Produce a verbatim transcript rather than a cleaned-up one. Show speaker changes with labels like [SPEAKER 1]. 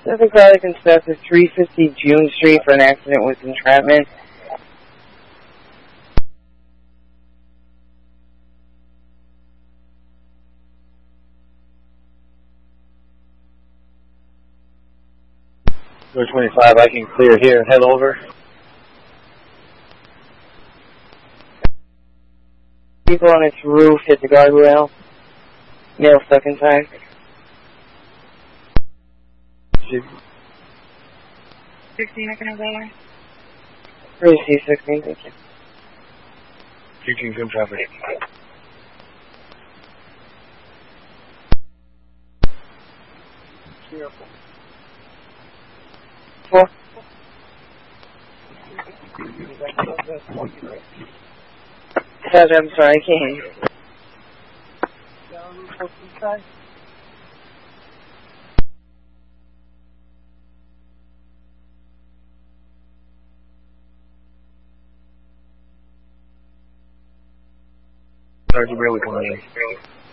[SPEAKER 1] Pacific Valley Constructor, three fifty June Street for an accident with entrapment.
[SPEAKER 2] Door twenty-five, I can clear here. Head over.
[SPEAKER 1] People on its roof hit the guardrail. Nail stuck inside.
[SPEAKER 3] sixteen, I can have that one.
[SPEAKER 1] Receive sixteen, thank you.
[SPEAKER 2] sixteen, good traffic.
[SPEAKER 1] Four. Judge, I'm sorry, I can't hear you.
[SPEAKER 2] Sergeant Barely coming in.